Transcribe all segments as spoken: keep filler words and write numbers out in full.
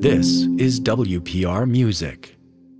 This is W P R Music.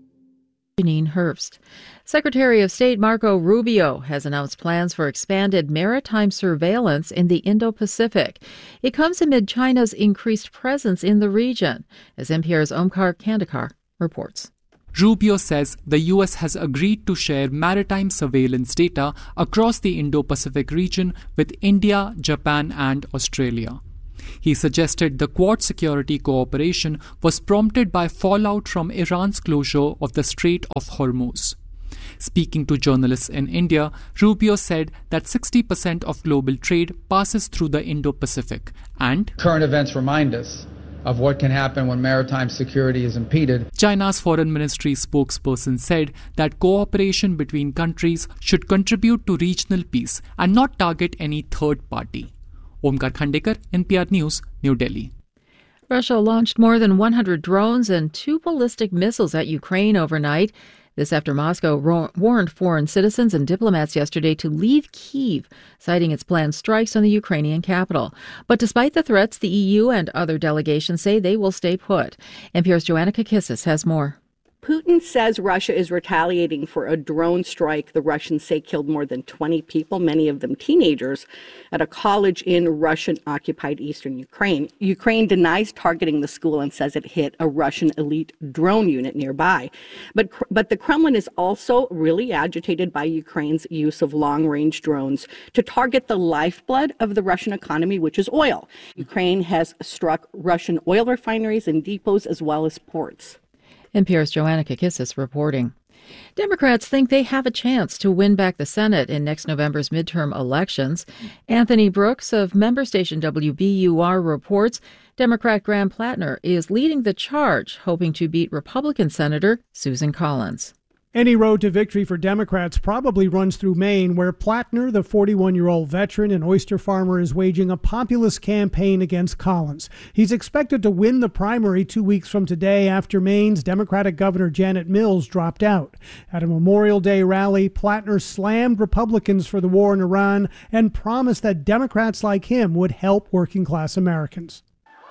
Janine Herbst. Secretary of State Marco Rubio has announced plans for expanded maritime surveillance in the Indo-Pacific. It comes amid China's increased presence in the region, as N P R's Omkar Kandekar reports. Rubio says the U S has agreed to share maritime surveillance data across the Indo-Pacific region with India, Japan, and Australia. He suggested the Quad security cooperation was prompted by fallout from Iran's closure of the Strait of Hormuz. Speaking to journalists in India, Rubio said that sixty percent of global trade passes through the Indo-Pacific, and current events remind us of what can happen when maritime security is impeded. China's foreign ministry spokesperson said that cooperation between countries should contribute to regional peace and not target any third party. Omkar Kandekar, N P R News, New Delhi. Russia launched more than one hundred drones and two ballistic missiles at Ukraine overnight. This after Moscow ro- warned foreign citizens and diplomats yesterday to leave Kyiv, citing its planned strikes on the Ukrainian capital. But despite the threats, the E U and other delegations say they will stay put. N P R's Joanna Kakissis has more. Putin says Russia is retaliating for a drone strike the Russians say killed more than twenty people, many of them teenagers, at a college in Russian-occupied eastern Ukraine. Ukraine denies targeting the school and says it hit a Russian elite drone unit nearby. But, but the Kremlin is also really agitated by Ukraine's use of long-range drones to target the lifeblood of the Russian economy, which is oil. Ukraine has struck Russian oil refineries and depots as well as ports. N P R's Joanna Kakissis reporting. Democrats think they have a chance to win back the Senate in next November's midterm elections. Anthony Brooks of member station W B U R reports Democrat Graham Plattner is leading the charge, hoping to beat Republican Senator Susan Collins. Any road to victory for Democrats probably runs through Maine, where Plattner, the forty-one-year-old veteran and oyster farmer, is waging a populist campaign against Collins. He's expected to win the primary two weeks from today after Maine's Democratic Governor Janet Mills dropped out. At a Memorial Day rally, Plattner slammed Republicans for the war in Iran and promised that Democrats like him would help working-class Americans.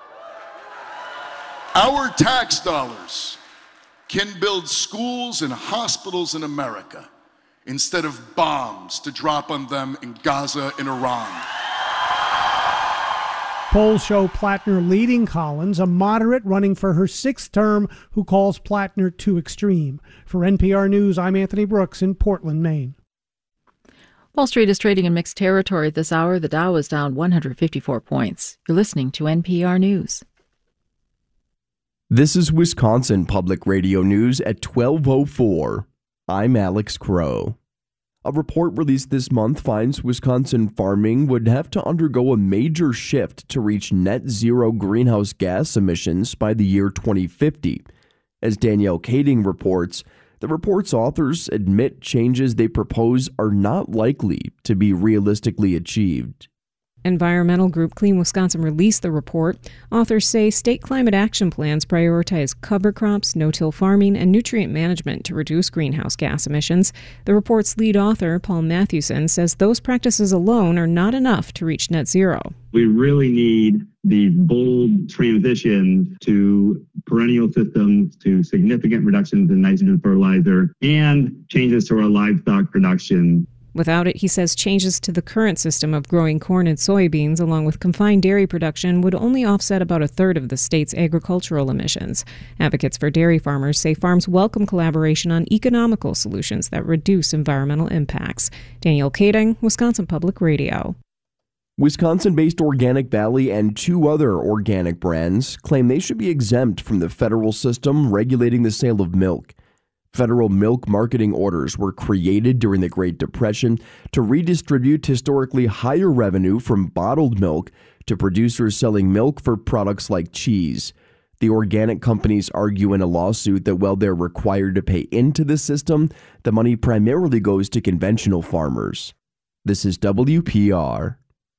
Our tax dollars can build schools and hospitals in America instead of bombs to drop on them in Gaza and Iran. Polls show Plattner leading Collins, a moderate running for her sixth term who calls Plattner too extreme. For N P R News, I'm Anthony Brooks in Portland, Maine. Wall Street is trading in mixed territory at this hour. The Dow is down one hundred fifty-four points. You're listening to N P R News. This is Wisconsin Public Radio News at twelve oh four. I'm Alex Crow. A report released this month finds Wisconsin farming would have to undergo a major shift to reach net zero greenhouse gas emissions by the year twenty fifty. As Danielle Kading reports, the report's authors admit changes they propose are not likely to be realistically achieved. Environmental group Clean Wisconsin released the report. Authors say state climate action plans prioritize cover crops, no-till farming, and nutrient management to reduce greenhouse gas emissions. The report's lead author, Paul Mathewson, says those practices alone are not enough to reach net zero. We really need the bold transition to perennial systems, to significant reductions in nitrogen fertilizer, and changes to our livestock production. Without it, he says changes to the current system of growing corn and soybeans, along with confined dairy production, would only offset about a third of the state's agricultural emissions. Advocates for dairy farmers say farms welcome collaboration on economical solutions that reduce environmental impacts. Danielle Kading, Wisconsin Public Radio. Wisconsin-based Organic Valley and two other organic brands claim they should be exempt from the federal system regulating the sale of milk. Federal milk marketing orders were created during the Great Depression to redistribute historically higher revenue from bottled milk to producers selling milk for products like cheese. The organic companies argue in a lawsuit that while they're required to pay into the system, the money primarily goes to conventional farmers. This is W P R.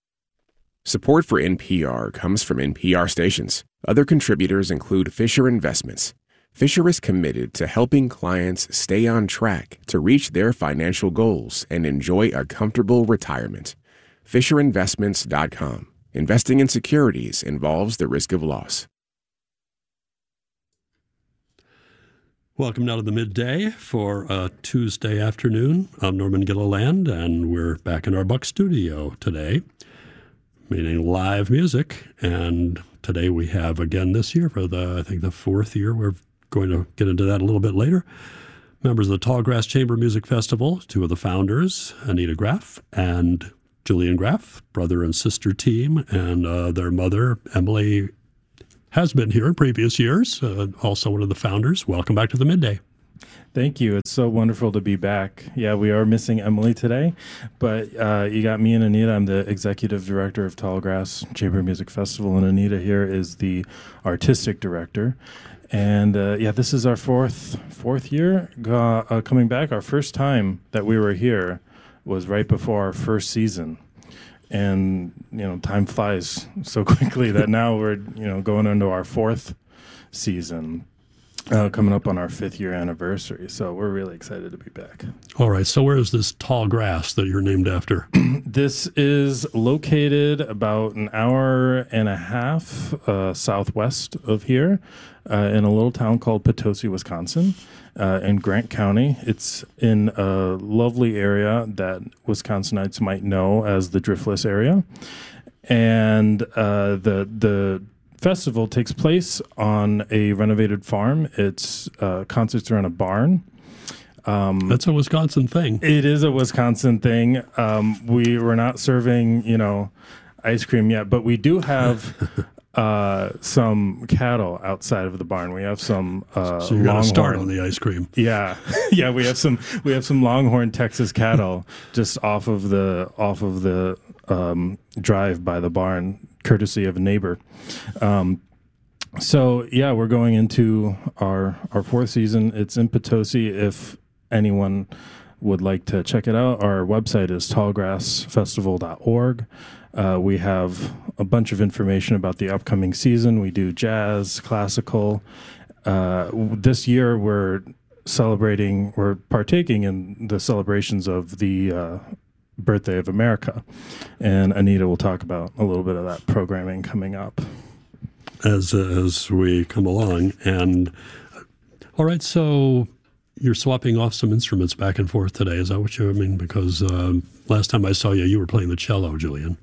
Support for N P R comes from N P R stations. Other contributors include Fisher Investments. Fisher is committed to helping clients stay on track to reach their financial goals and enjoy a comfortable retirement. Fisher Investments dot com. Investing in securities involves the risk of loss. Welcome now to the midday for a Tuesday afternoon. I'm Norman Gilliland, and we're back in our Buck studio today, meaning live music. And today we have, again this year, for the I think the fourth year, we're going to get into that a little bit later, members of the Tallgrass Chamber Music Festival, two of the founders, Anita Graff and Julian Graff, brother and sister team, and uh, their mother, Emily, has been here in previous years, uh, also one of the founders. Welcome back to the Midday. Thank you. It's so wonderful to be back. Yeah, we are missing Emily today, but uh, you got me and Anita. I'm the executive director of Tallgrass Chamber Music Festival, and Anita here is the artistic director. And uh, yeah, this is our fourth fourth year uh, uh, coming back. Our first time that we were here was right before our first season. And, you know, time flies so quickly that now we're, you know, going into our fourth season, uh, coming up on our fifth year anniversary. So we're really excited to be back. All right. So where is this tall grass that you're named after? This is located about an hour and a half uh, southwest of here uh, in a little town called Potosi, Wisconsin. Uh, in Grant County. It's in a lovely area that Wisconsinites might know as the Driftless area. And uh, the the festival takes place on a renovated farm. It's uh, concerts are in a barn. Um, That's a Wisconsin thing. It is a Wisconsin thing. Um, we were not serving, you know, ice cream yet, but we do have... Uh, some cattle outside of the barn. We have some. Uh, so you're gonna start on the ice cream. Yeah, yeah. We have some. We have some Longhorn Texas cattle just off of the off of the um, drive by the barn, courtesy of a neighbor. Um, so yeah, we're going into our our fourth season. It's in Potosi. If anyone would like to check it out, our website is tallgrass festival dot org. Uh, we have a bunch of information about the upcoming season. We do jazz, classical. Uh, this year, we're celebrating, we're partaking in the celebrations of the uh, birthday of America. And Anita will talk about a little bit of that programming coming up. As, as we come along. And all right, so you're swapping off some instruments back and forth today. Is that what you I mean? Because um, last time I saw you, you were playing the cello, Julian.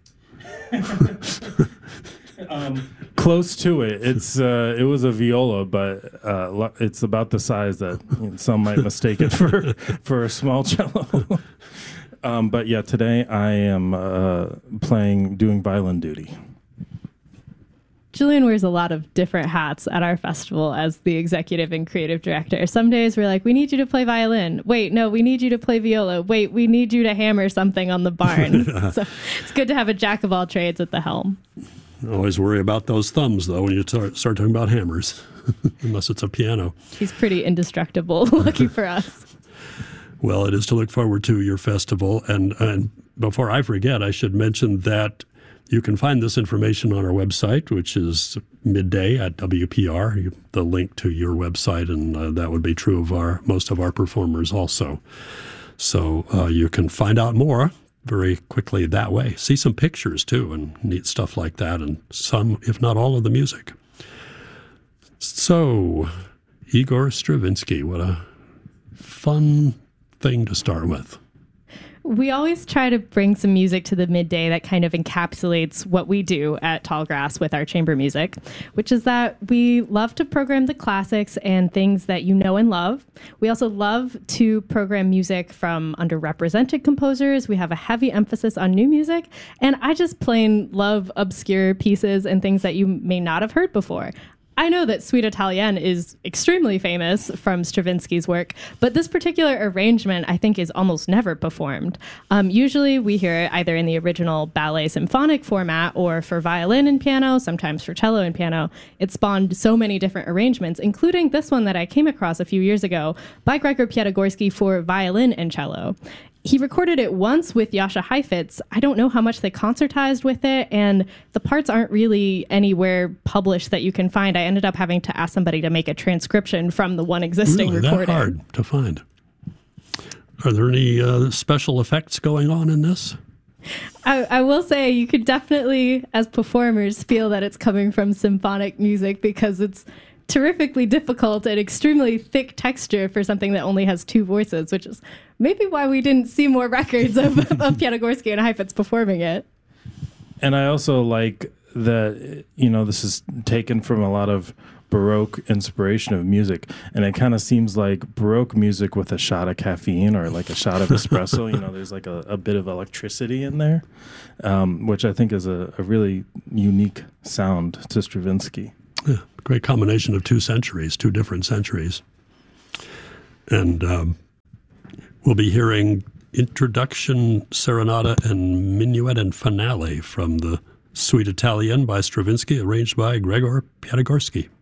um, close to it. It's uh, it was a viola, but uh, it's about the size that you know, some might mistake it for for a small cello. um, but yeah, today I am uh, playing, doing violin duty. Julian wears a lot of different hats at our festival as the executive and creative director. Some days we're like, we need you to play violin. Wait, no, we need you to play viola. Wait, we need you to hammer something on the barn. So it's good to have a jack of all trades at the helm. Always worry about those thumbs, though, when you start, start talking about hammers, unless it's a piano. He's pretty indestructible. Lucky for us. Well, it is to look forward to your festival. And, and before I forget, I should mention that you can find this information on our website, which is midday at W P R, the link to your website, and uh, that would be true of our most of our performers also. So uh, you can find out more very quickly that way. See some pictures, too, and neat stuff like that, and some, if not all, of the music. So, Igor Stravinsky, what a fun thing to start with. We always try to bring some music to the midday that kind of encapsulates what we do at Tallgrass with our chamber music, which is that we love to program the classics and things that you know and love. We also love to program music from underrepresented composers. We have a heavy emphasis on new music, and I just plain love obscure pieces and things that you may not have heard before. I know that Suite Italienne is extremely famous from Stravinsky's work, but this particular arrangement, I think, is almost never performed. Um, usually we hear it either in the original ballet symphonic format or for violin and piano, sometimes for cello and piano. It spawned so many different arrangements, including this one that I came across a few years ago by Gregor Piatigorsky for violin and cello. He recorded it once with Jascha Heifetz. I don't know how much they concertized with it, and the parts aren't really anywhere published that you can find. I ended up having to ask somebody to make a transcription from the one existing really, recording. That hard to find. Are there any uh, special effects going on in this? I, I will say you could definitely, as performers, feel that it's coming from symphonic music because it's terrifically difficult and extremely thick texture for something that only has two voices, which is maybe why we didn't see more records of, of Piatigorsky and Heifetz performing it. And I also like that, you know, this is taken from a lot of Baroque inspiration of music, and it kind of seems like Baroque music with a shot of caffeine or like a shot of espresso. You know, there's like a, a bit of electricity in there, um, which I think is a, a really unique sound to Stravinsky. Yeah, great combination of two centuries, two different centuries. And um, we'll be hearing Introduction, Serenata, and Minuet and Finale from the Suite Italienne by Stravinsky, arranged by Gregor Piatigorsky.